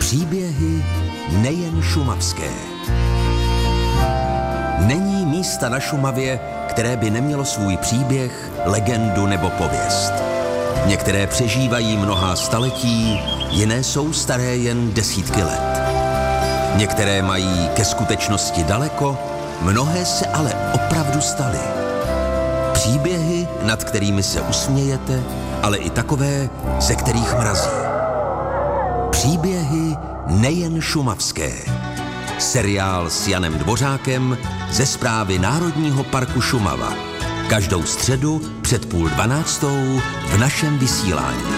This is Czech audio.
Příběhy nejen šumavské. Není místa na Šumavě, které by nemělo svůj příběh, legendu nebo pověst. Některé přežívají mnohá staletí, jiné jsou staré jen desítky let. Některé mají ke skutečnosti daleko, mnohé se ale opravdu staly. Příběhy, nad kterými se usmějete, ale i takové, ze kterých mrazí. Příběhy nejen šumavské. Seriál s Janem Dvořákem ze Správy Národního parku Šumava. Každou středu před 11:30 v našem vysílání.